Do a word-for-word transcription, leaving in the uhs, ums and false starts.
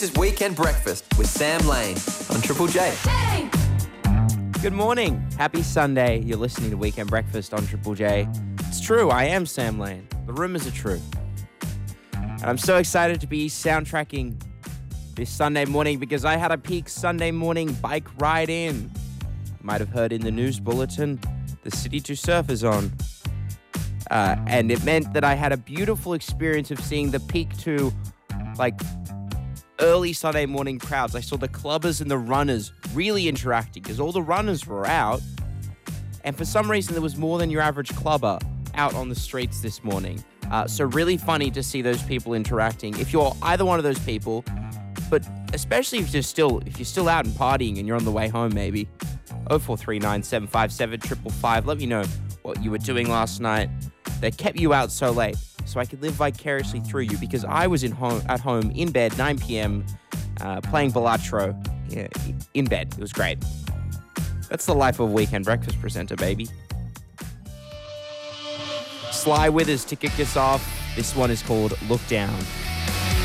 This is Weekend Breakfast with Sam Lane on Triple J. Good morning. Happy Sunday. You're listening to Weekend Breakfast on Triple J. It's true. I am Sam Lane. The rumors are true. And I'm so excited to be soundtracking this Sunday morning because I had a peak Sunday morning bike ride in. You might have heard in the news bulletin, the City to Surf is on. Uh, and it meant that I had a beautiful experience of seeing the peak to, like, early Sunday morning crowds. I saw the clubbers and the runners really interacting because all the runners were out. And for some reason, there was more than your average clubber out on the streets this morning. Uh, so really funny to see those people interacting. If you're either one of those people, but especially if you're still if you're still out and partying and you're on the way home, maybe oh four three nine, seven five seven, five five five. Let me know what you were doing last night that kept you out so late, so I could live vicariously through you, because I was in home at home in bed, nine p.m., uh, playing Balatro yeah, in bed. It was great. That's the life of a Weekend Breakfast presenter, baby. Sly Withers to kick us off. This one is called Look Down.